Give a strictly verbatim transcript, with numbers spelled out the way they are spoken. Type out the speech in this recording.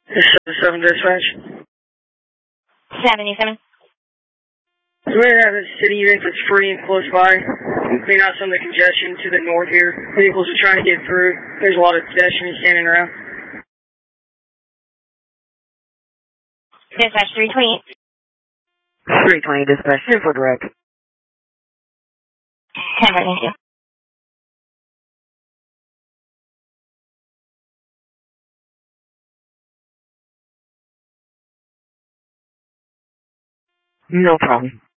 seven dispatch. seventy-seven. So we have a city event that's free and close by. Clean out some of the congestion to the north here. Vehicles are trying to get through. There's a lot of pedestrians standing around. Dispatch three twenty. three twenty dispatch, two for direct. ten, thank you. No problem.